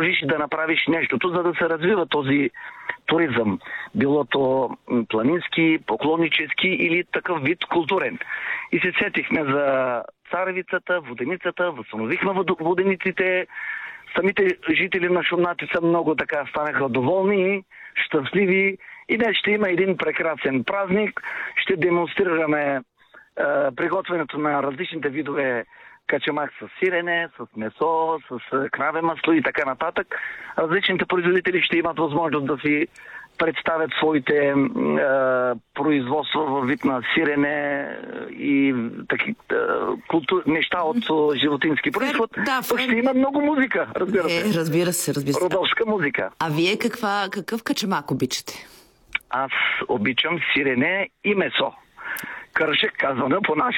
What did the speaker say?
можеш да направиш нещото, за да се развива този туризъм. Било то планински, поклоннически или такъв вид културен. И се сетихме за царевицата, воденицата, възстановихме водениците. Самите жители на Шумнатица много така станаха доволни, щастливи. И днес ще има един прекрасен празник. Ще демонстрираме приготвянето на различните видове качамак с сирене, с месо, с краве масло и така нататък. Различните производители ще имат възможност да си представят своите производства във вид на сирене и таки неща от животински произход. Ще има много музика, разбира се. Разбира се. Родовска музика. А вие какъв качамак обичате? Аз обичам сирене и месо. Кършек, казваме по наши